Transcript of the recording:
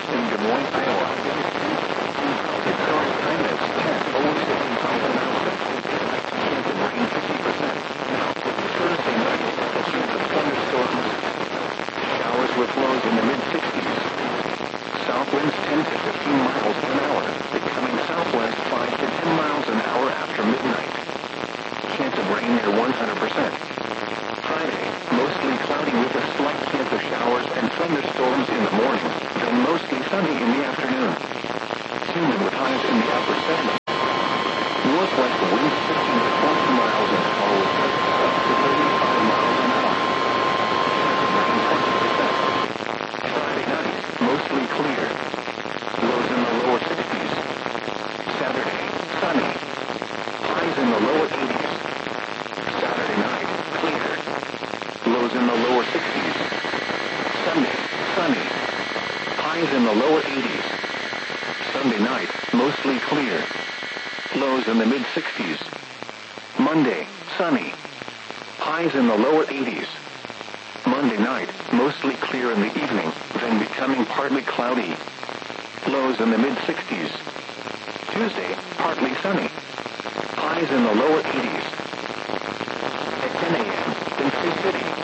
in Des Moines, Iowa. Its current time is 10:06 miles an hour. Chance of rain 50%. Now, Thursday night, a chance of thunderstorms. Showers with lows in the mid-60s. South winds 10 to 15 miles an hour, becoming southwest 5 to 10 miles an hour after midnight. Chance of rain near 100%. Friday, mostly cloudy with a slight chance of showers and thunderstorms in the morning, then mostly sunny in the afternoon. Humid with highs in the upper 70s. Northwest winds 15 to 20 miles an hour with gusts up to 35 miles an hour. Chance of rain 20%. Friday night, mostly clear. Lows in the lower 60s. Saturday, sunny. Highs in the lower 80s. Saturday night, clear. Lows in the lower 60s. Sunday, sunny. Highs in the lower 80s. Sunday night, mostly clear. Lows in the mid-60s. Monday, sunny. Highs in the lower 80s. Monday night, mostly clear in the evening, then becoming partly cloudy. Lows in the mid-60s. Tuesday, partly sunny. Highs in the lower 80s. At 10 a.m. in Sioux City,